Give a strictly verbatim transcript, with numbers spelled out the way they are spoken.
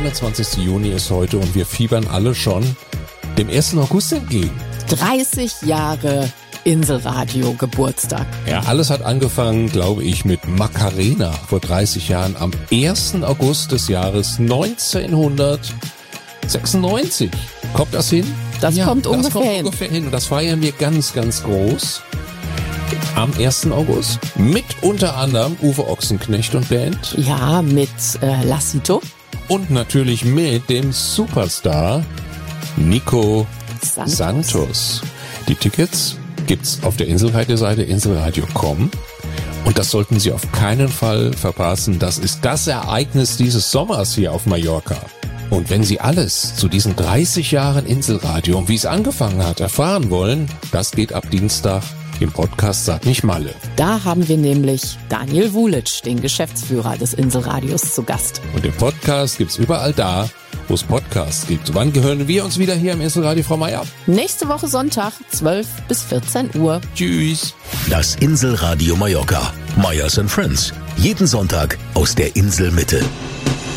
einundzwanzigsten Juni ist heute und wir fiebern alle schon dem ersten August entgegen. dreißig Jahre Inselradio Geburtstag. Ja, alles hat angefangen, glaube ich, mit Macarena vor dreißig Jahren am ersten August des Jahres neunzehnhundertsechsundneunzig. Kommt das hin? Das ja, kommt das ungefähr kommt hin. ungefähr hin. Und das feiern wir ganz, ganz groß am ersten August. Mit unter anderem Uwe Ochsenknecht und Band. Ja, mit äh, Lassito. Und natürlich mit dem Superstar Nico Santos. Santos. Die Tickets gibt's auf der Inselradio-Seite inselradio punkt com. Und das sollten Sie auf keinen Fall verpassen. Das ist das Ereignis dieses Sommers hier auf Mallorca. Und wenn Sie alles zu diesen dreißig Jahren Inselradio und wie es angefangen hat erfahren wollen, das geht ab Dienstag im Podcast Sag nicht Malle. Da haben wir nämlich Daniel Wulitsch, den Geschäftsführer des Inselradios, zu Gast. Und den Podcast gibt's überall da, wo es Podcasts gibt. Wann gehören wir uns wieder hier im Inselradio, Frau Meier? Nächste Woche Sonntag, zwölf bis vierzehn Uhr. Tschüss. Das Inselradio Mallorca. Meyers and Friends. Jeden Sonntag aus der Inselmitte.